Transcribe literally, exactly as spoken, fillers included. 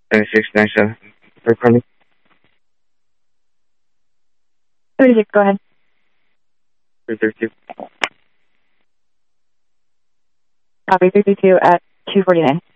thirty-six ninety-seven. Recording. thirty-six, go ahead. three thirty-two. Copy three thirty-two at two forty-nine.